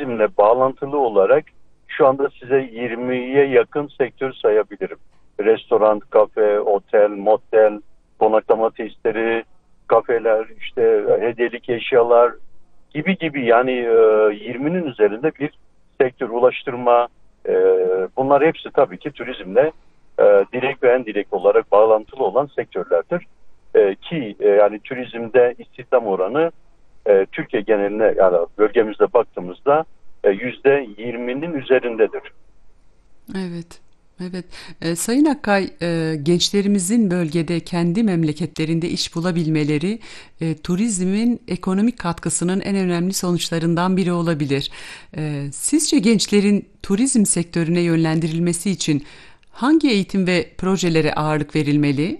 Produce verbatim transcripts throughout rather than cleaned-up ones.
turizmle bağlantılı olarak şu anda size yirmiye yakın sektör sayabilirim. Restoran, kafe, otel, motel, konaklama tesisleri, kafeler, işte hediyelik eşyalar gibi gibi, yani yirminin üzerinde bir sektör, ulaştırma, e, bunlar hepsi tabii ki turizmle e, direkt ve en olarak bağlantılı olan sektörlerdir. E, ki e, yani turizmde istihdam oranı e, Türkiye geneline, yani bölgemizde baktığımızda yüzde yirminin üzerindedir. Evet. Evet. E, Sayın Akkay, e, gençlerimizin bölgede kendi memleketlerinde iş bulabilmeleri e, turizmin ekonomik katkısının en önemli sonuçlarından biri olabilir. E, sizce gençlerin turizm sektörüne yönlendirilmesi için hangi eğitim ve projelere ağırlık verilmeli?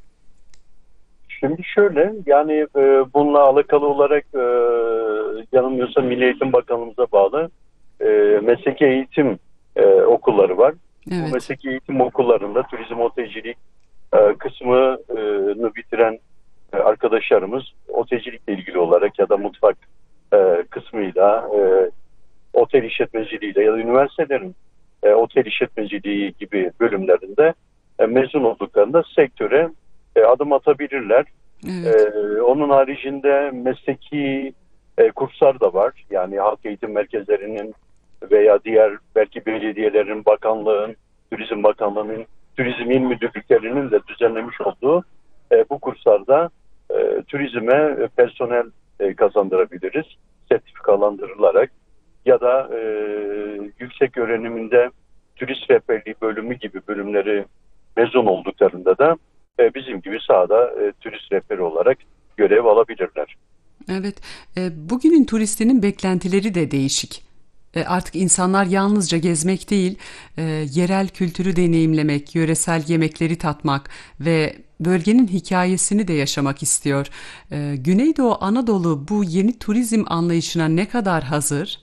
Şimdi şöyle, yani e, bununla alakalı olarak e, yanılmıyorsam Milli Eğitim Bakanlığımıza bağlı e, mesleki eğitim e, okulları var. Bu Evet. mesleki eğitim okullarında turizm otelcilik e, kısmını bitiren e, arkadaşlarımız otelcilikle ilgili olarak ya da mutfak e, kısmıyla, e, otel işletmeciliğiyle ya da üniversitelerin e, otel işletmeciliği gibi bölümlerinde e, mezun olduklarında sektöre e, adım atabilirler. E, Evet. onun haricinde mesleki e, kurslar da var. Yani halk eğitim merkezlerinin veya diğer belki belediyelerin, bakanlığın, Turizm Bakanlığı'nın, turizm il müdürlüklerinin de düzenlemiş olduğu e, bu kurslarda e, turizme e, personel e, kazandırabiliriz. Sertifikalandırılarak ya da e, yüksek öğreniminde turist rehberliği bölümü gibi bölümleri mezun olduklarında da e, bizim gibi sahada e, turist rehberi olarak görev alabilirler. Evet, e, bugünün turistinin beklentileri de değişik. E, artık insanlar yalnızca gezmek değil, e, yerel kültürü deneyimlemek, yöresel yemekleri tatmak ve bölgenin hikayesini de yaşamak istiyor. E, Güneydoğu Anadolu bu yeni turizm anlayışına ne kadar hazır?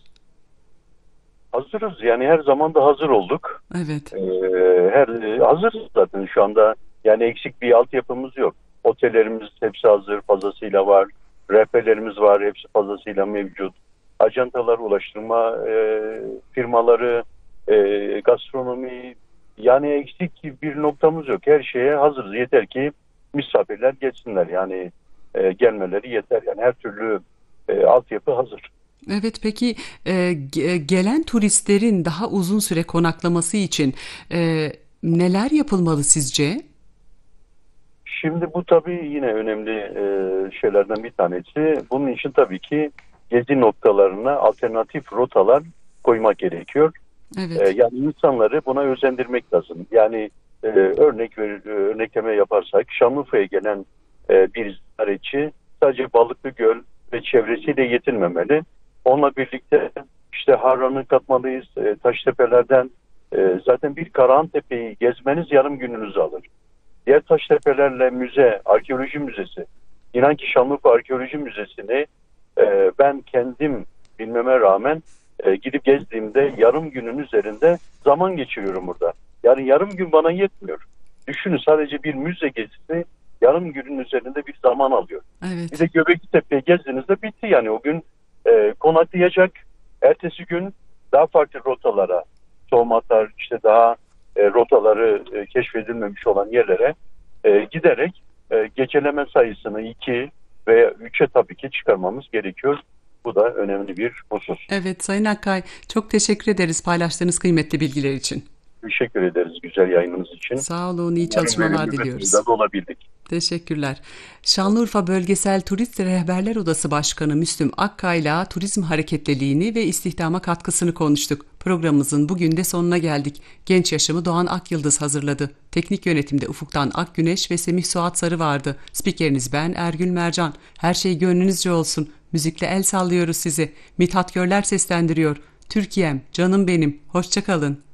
Hazırız, yani her zaman da hazır olduk. Evet, E, her hazırız zaten şu anda, yani eksik bir altyapımız yok. Otellerimiz hepsi hazır, fazlasıyla var. Rehberlerimiz var, hepsi fazlasıyla mevcut. Ajantalar, ulaştırma e, firmaları, e, gastronomi, yani eksik bir noktamız yok. Her şeye hazırız. Yeter ki misafirler geçsinler. Yani e, gelmeleri yeter. Yani her türlü e, altyapı hazır. evet. Peki e, ge- gelen turistlerin daha uzun süre konaklaması için e, neler yapılmalı sizce? Şimdi bu tabii yine önemli e, şeylerden bir tanesi. Bunun için tabii ki gezi noktalarına alternatif rotalar koymak gerekiyor. E, Evet, yani insanları buna özendirmek lazım. Yani e, örnek ver, e, örnekleme yaparsak Şanlıurfa'ya gelen e, bir ziyaretçi sadece Balıklı Göl ve çevresiyle yetinmemeli. Onunla birlikte işte Harran'ı katmalıyız. E, Taştepelerden e, zaten bir Karahantepe'yi gezmeniz yarım gününüzü alır. Diğer Taştepelerle müze, arkeoloji müzesi. İnan ki Şanlıurfa Arkeoloji Müzesi'ni e, ben kendim bilmeme rağmen e, gidip gezdiğimde yarım günün üzerinde zaman geçiriyorum burada. Yani yarım gün bana yetmiyor. Düşünün, sadece bir müze gezisi yarım günün üzerinde bir zaman alıyor. Bir de evet. Göbekli Tepe'yi gezdiğinizde bitti, yani o gün e, konaklayacak. Ertesi gün daha farklı rotalara, tohmatar, işte daha e, rotaları e, keşfedilmemiş olan yerlere e, giderek e, geceleme sayısını iki veya üçe tabii ki çıkarmamız gerekiyor. Bu da önemli bir husus. Evet, Sayın Akkay, çok teşekkür ederiz paylaştığınız kıymetli bilgiler için. Teşekkür ederiz güzel yayınınız için. Sağ olun, iyi Umarım çalışmalar verimli ve diliyoruz. faydalı olabildik. Teşekkürler. Şanlıurfa Bölgesel Turist Rehberler Odası Başkanı Müslüm Akkay'la turizm hareketliliğini ve istihdama katkısını konuştuk. Programımızın bugün de sonuna geldik. Genç Yaşamı Doğan Akyıldız hazırladı. Teknik yönetimde Ufuktan Akgüneş ve Semih Suat Sarı vardı. Spikeriniz ben Ergül Mercan. Her şey gönlünüzce olsun. Müzikle el sallıyoruz sizi. Mithat Görler seslendiriyor. Türkiye'm, canım benim. Hoşça kalın.